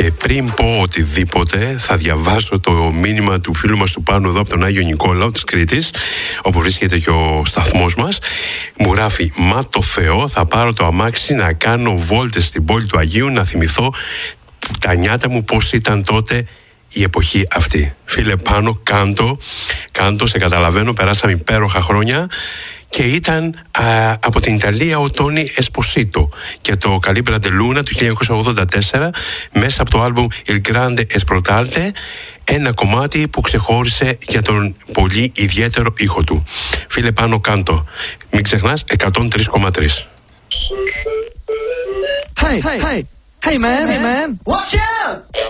Και πριν πω οτιδήποτε, θα διαβάσω το μήνυμα του φίλου μας του Πάνου εδώ από τον Άγιο Νικόλαο της Κρήτης, όπου βρίσκεται και ο σταθμός μας. Μου γράφει: μα το Θεό, θα πάρω το αμάξι να κάνω βόλτες στην πόλη του Αγίου, να θυμηθώ τα νιάτα μου πώς ήταν τότε η εποχή αυτή. Φίλε Πάνο, κάντο, σε καταλαβαίνω, περάσαμε υπέροχα χρόνια. Και ήταν από την Ιταλία ο Τόνι Εσποσίτο και το Καλίμπρα Ντελούνα του 1984, μέσα από το άλμπουμ Il Grande Esprotalte, ένα κομμάτι που ξεχώρισε για τον πολύ ιδιαίτερο ήχο του. Φίλε Πάνο, κάντο. Μην ξεχνάς, 103,3. Hey man, watch out!